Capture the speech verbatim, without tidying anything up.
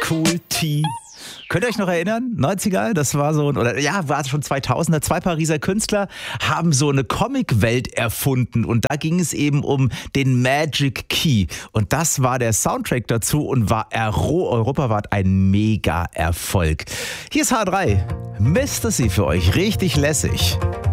Cool Tea. Könnt ihr euch noch erinnern? neunziger, das war so, oder ja, war schon zweitausender. Zwei Pariser Künstler haben so eine Comicwelt erfunden und da ging es eben um den Magic Key. Und das war der Soundtrack dazu und war Euro europaweit ein Mega-Erfolg. Hier ist H drei. Mister C für euch, richtig lässig.